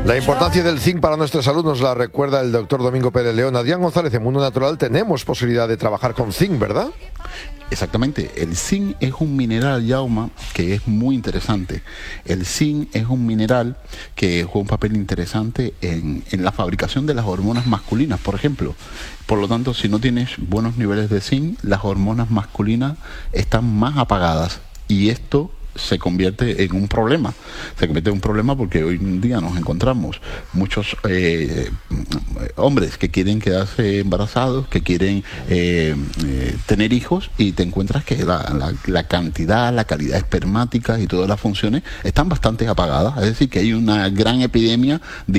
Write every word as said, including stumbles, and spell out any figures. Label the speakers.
Speaker 1: La importancia del zinc para nuestra salud nos la recuerda el doctor Domingo Pérez León. Adrián González, en Mundo Natural tenemos posibilidad de trabajar con zinc, ¿verdad?
Speaker 2: Exactamente, el zinc es un mineral, Yauma, que es muy interesante. El zinc es un mineral que juega un papel interesante en, en la fabricación de las hormonas masculinas, por ejemplo. Por lo tanto, si no tienes buenos niveles de zinc, las hormonas masculinas están más apagadas y esto se convierte en un problema. Se convierte en un problema porque hoy en día nos encontramos muchos eh, hombres que quieren quedarse embarazados, que quieren eh, eh, tener hijos, y te encuentras que la, la, la cantidad, la calidad espermática y todas las funciones están bastante apagadas. Es decir, que hay una gran epidemia de